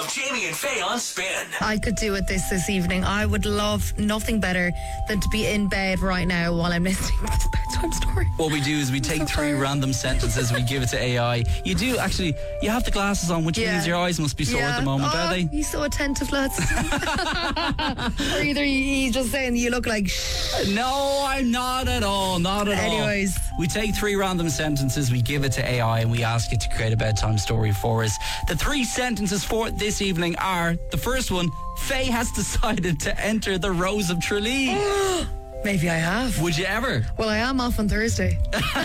Jamie and Faye on Spin. I could do it this evening. I would love nothing better than to be in bed right now while I'm listening to this bedtime story. What we do is we take three random sentences, we give it to AI. You do actually, you have the glasses on, which means your eyes must be sore at the moment, are they? He's so attentive, lads. Or either he's just saying you look like No, I'm not at all. Not at all. Anyways. We take three random sentences, we give it to AI, and we ask it to create a bedtime story for us. The three sentences for this evening are, the first one, Faye has decided to enter the Rose of Tralee. Maybe I have. Would you ever? Well, I am off on Thursday.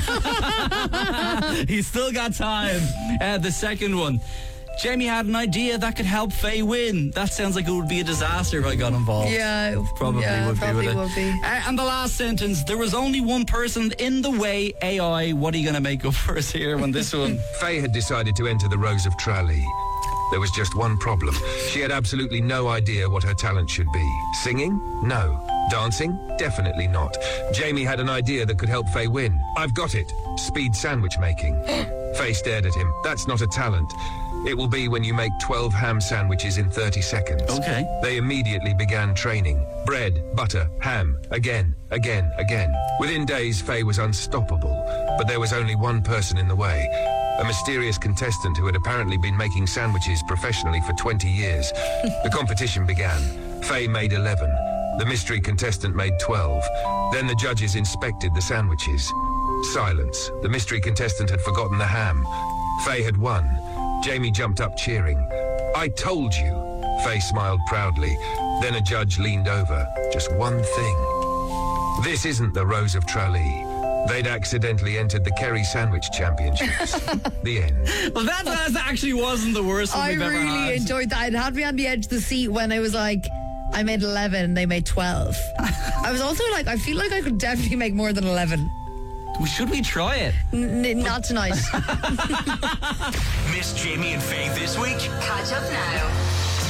He's still got time. The second one, Jamie had an idea that could help Faye win. That sounds like it would be a disaster if I got involved. Yeah, Probably would be. And the last sentence, there was only one person in the way. AI, what are you going to make up for us here on this one? Faye had decided to enter the Rose of Tralee. There was just one problem. She had absolutely no idea what her talent should be. Singing? No. Dancing? Definitely not. Jamie had an idea that could help Faye win. I've got it. Speed sandwich making. Faye stared at him. That's not a talent. It will be when you make 12 ham sandwiches in 30 seconds. Okay. They immediately began training. Bread, butter, ham, again. Within days, Faye was unstoppable, but there was only one person in the way. A mysterious contestant who had apparently been making sandwiches professionally for 20 years. The competition began. Faye made 11. The mystery contestant made 12. Then the judges inspected the sandwiches. Silence. The mystery contestant had forgotten the ham. Faye had won. Jamie jumped up cheering. I told you. Faye smiled proudly. Then a judge leaned over. Just one thing. This isn't the Rose of Tralee. They'd accidentally entered the Kerry Sandwich Championships. The end. Well, that actually wasn't the worst one we've ever had. I really enjoyed that. It had me on the edge of the seat when I was like, I made 11 and they made 12. I was also like, I feel like I could definitely make more than 11. Should we try it? Not tonight. Miss Jamie and Faye this week? Catch up now.